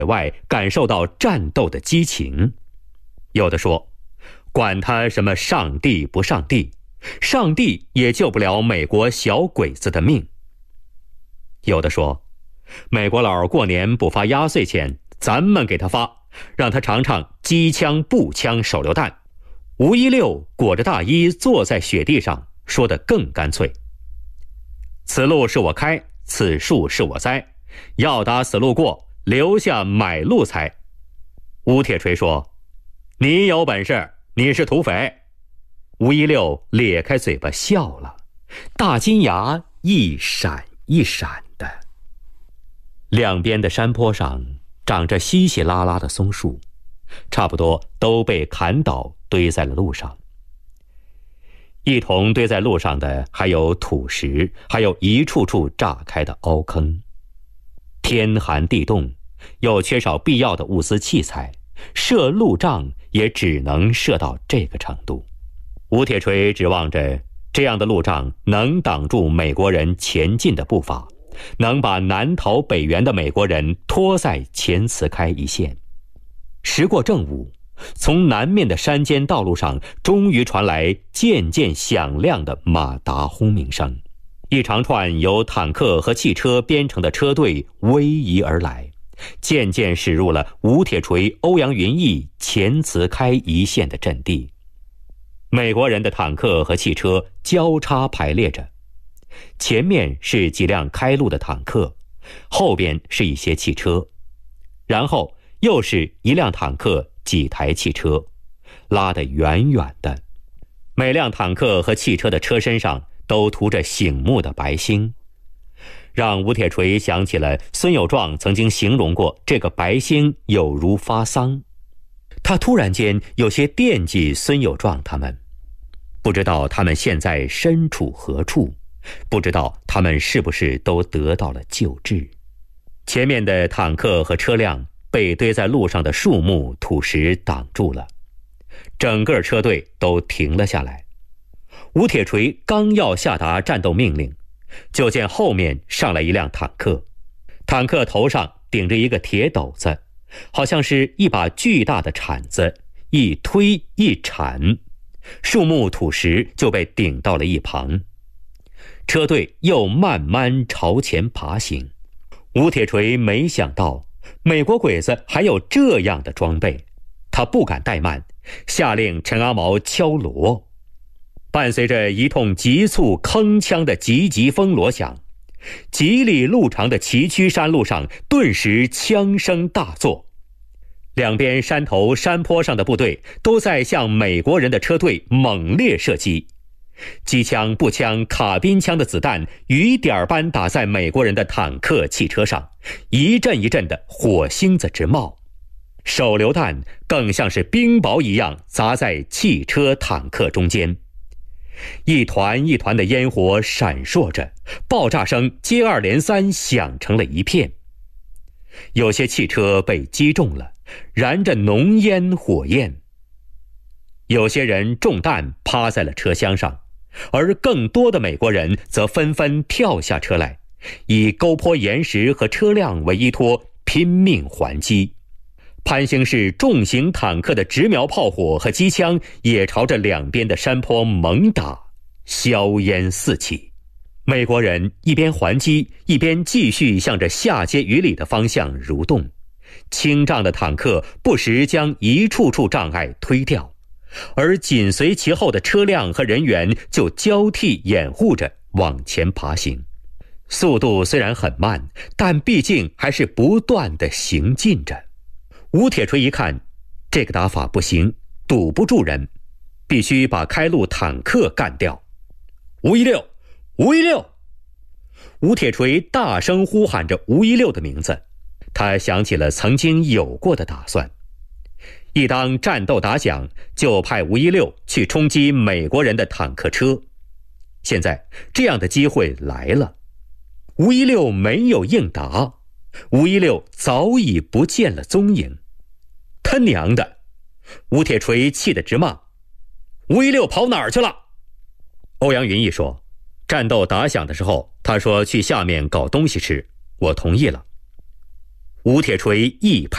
外感受到战斗的激情。有的说，管他什么上帝不上帝，上帝也救不了美国小鬼子的命。有的说，美国佬过年不发压岁钱，咱们给他发，让他尝尝机枪、步枪、手榴弹。516裹着大衣坐在雪地上，说得更干脆。此路是我开，此树是我栽，要打死路过，留下买路财。吴铁锤说，你有本事，你是土匪。516咧开嘴巴笑了，大金牙一闪一闪的。两边的山坡上长着稀稀拉拉的松树，差不多都被砍倒堆在了路上。一同堆在路上的还有土石，还有一处处炸开的凹坑。天寒地冻，又缺少必要的物资器材，设路障也只能设到这个程度。吴铁锤指望着这样的路障能挡住美国人前进的步伐，能把南逃北援的美国人拖在前茨开一线。时过正午，从南面的山间道路上终于传来渐渐响亮的马达轰鸣声，一长串由坦克和汽车编成的车队逶迤而来，渐渐驶入了吴铁锤、欧阳云逸前茨开一线的阵地。美国人的坦克和汽车交叉排列着，前面是几辆开路的坦克，后边是一些汽车，然后又是一辆坦克，几台汽车，拉得远远的。每辆坦克和汽车的车身上都涂着醒目的白星，让吴铁锤想起了孙友壮曾经形容过这个白星有如发丧。他突然间有些惦记孙友壮他们，不知道他们现在身处何处，不知道他们是不是都得到了救治。前面的坦克和车辆被堆在路上的树木、土石挡住了，整个车队都停了下来。吴铁锤刚要下达战斗命令，就见后面上来一辆坦克，坦克头上顶着一个铁斗子，好像是一把巨大的铲子，一推一铲，树木土石就被顶到了一旁。车队又慢慢朝前爬行。吴铁锤没想到美国鬼子还有这样的装备，他不敢怠慢，下令陈阿毛敲锣。伴随着一通急促铿锵的急急风锣响，几里路长的崎岖山路上顿时枪声大作。两边山头山坡上的部队都在向美国人的车队猛烈射击，机枪、步枪、卡宾枪的子弹雨点般打在美国人的坦克、汽车上，一阵一阵的火星子直冒。手榴弹更像是冰雹一样砸在汽车、坦克中间，一团一团的烟火闪烁着，爆炸声接二连三响成了一片。有些汽车被击中了，燃着浓烟火焰。有些人中弹趴在了车厢上，而更多的美国人则纷纷跳下车来，以沟坡岩石和车辆为依托，拼命还击。潘兴市重型坦克的直瞄炮火和机枪也朝着两边的山坡猛打，硝烟四起。美国人一边还击，一边继续向着下碣隅里的方向蠕动。轻障的坦克不时将一处处障碍推掉，而紧随其后的车辆和人员就交替掩护着往前爬行。速度虽然很慢，但毕竟还是不断地行进着。吴铁锤一看，这个打法不行，堵不住人，必须把开路坦克干掉。516 516！吴铁锤大声呼喊着516的名字，他想起了曾经有过的打算。一当战斗打响，就派516去冲击美国人的坦克车。现在这样的机会来了，516没有应答，516早已不见了踪影。他娘的！吴铁锤气得直骂：“516跑哪儿去了？”欧阳云逸说：“战斗打响的时候，他说去下面搞东西吃，我同意了。” 吴铁锤一拍